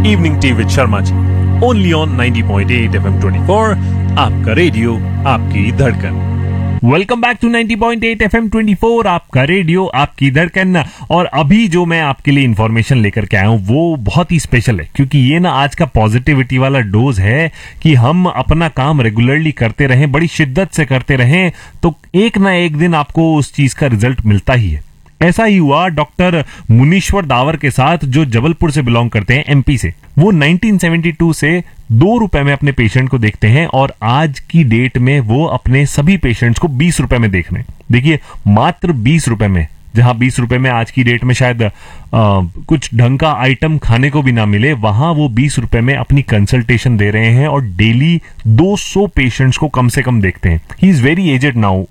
Evening tea with Sharma ji, only on 90.8 FM 24, आपका radio आपकी धड़कन। वेलकम बैक टू 90.8 FM 24, आपका रेडियो आपकी धड़कन। और अभी जो मैं आपके लिए इंफॉर्मेशन लेकर के आया हूँ वो बहुत ही स्पेशल है, क्योंकि ये ना आज का पॉजिटिविटी वाला डोज है कि हम अपना काम रेगुलरली करते रहें, बड़ी शिद्दत से करते रहें, तो एक ना एक दिन आपको उस चीज का रिजल्ट मिलता ही है। ऐसा ही हुआ डॉक्टर मुनीश्वर दावर के साथ, जो जबलपुर से बिलोंग करते हैं, एमपी से। वो 1972 से 2 रुपए में अपने पेशेंट को देखते हैं और आज की डेट में वो अपने सभी पेशेंट्स को 20 रुपए में देख रहे हैं। देखिए, मात्र 20 रुपए में, जहां 20 रुपए में आज की डेट में शायद कुछ ढंग का आइटम खाने को भी ना मिले, वहां वो 20 रुपए में अपनी कंसल्टेशन दे रहे हैं और डेली 200 पेशेंट्स को कम से कम देखते हैं। He is very aged now,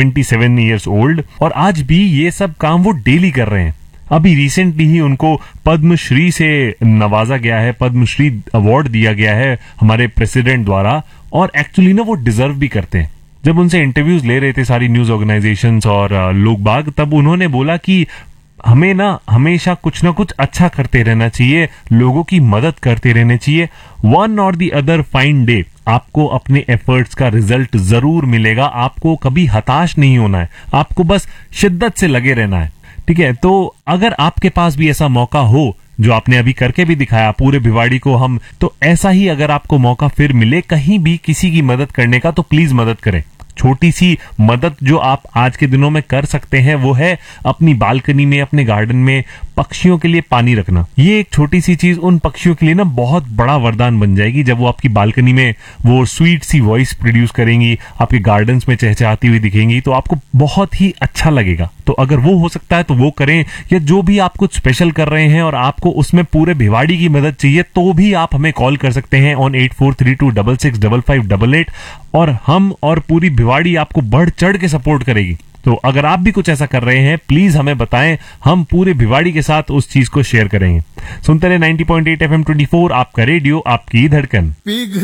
77 years old, और आज भी ये सब काम वो डेली कर रहे हैं। अभी रिसेंटली ही उनको पद्मश्री से नवाजा गया है, पद्मश्री अवार्ड दिया गया है हमारे प्रेसिडेंट द्वारा, और एक्चुअली ना वो डिजर्व भी करते हैं। जब उनसे इंटरव्यूज ले रहे थे सारी न्यूज ऑर्गेनाइजेशंस और लोग बाग, तब उन्होंने बोला कि हमें ना हमेशा कुछ ना कुछ अच्छा करते रहना चाहिए, लोगों की मदद करते रहने चाहिए। वन और दी अदर फाइन डे आपको अपने एफर्ट्स का रिजल्ट जरूर मिलेगा। आपको कभी हताश नहीं होना है, आपको बस शिद्दत से लगे रहना है, ठीक है। तो अगर आपके पास भी ऐसा मौका हो, जो आपने अभी करके भी दिखाया पूरे भिवाड़ी को हम, तो ऐसा ही अगर आपको मौका फिर मिले कहीं भी किसी की मदद करने का, तो प्लीज मदद करें। छोटी सी मदद जो आप आज के दिनों में कर सकते हैं वो है अपनी बालकनी में, अपने गार्डन में पक्षियों के लिए पानी रखना। ये एक छोटी सी चीज उन पक्षियों के लिए ना बहुत बड़ा वरदान बन जाएगी। जब वो आपकी बालकनी में वो स्वीट सी वॉइस प्रोड्यूस करेंगी, आपके गार्डन्स में चहचहाती हुई दिखेंगी, तो आपको बहुत ही अच्छा लगेगा। तो अगर वो हो सकता है तो वो करें, या जो भी आप कुछ स्पेशल कर रहे हैं और आपको उसमें पूरे भिवाड़ी की मदद चाहिए, तो भी आप हमें कॉल कर सकते हैं ऑन 8432665588, और हम और पूरी भिवाड़ी आपको बढ़ चढ़ के सपोर्ट करेगी। तो अगर आप भी कुछ ऐसा कर रहे हैं, प्लीज हमें बताएं, हम पूरे भिवाड़ी के साथ उस चीज को शेयर करेंगे। सुनते रहे 90.8 FM 24, आपका रेडियो आपकी धड़कन।